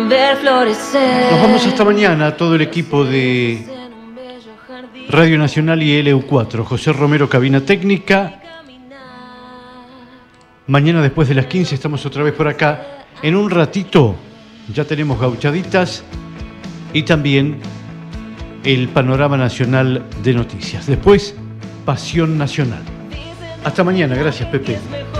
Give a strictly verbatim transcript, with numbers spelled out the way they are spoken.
ver florecer. Nos vamos hasta mañana, todo el equipo de Radio Nacional y L U cuatro. José Romero, cabina técnica. Mañana después de las quince estamos otra vez por acá. En un ratito ya tenemos gauchaditas y también el panorama nacional de noticias. Después, Pasión Nacional. Hasta mañana, gracias Pepe.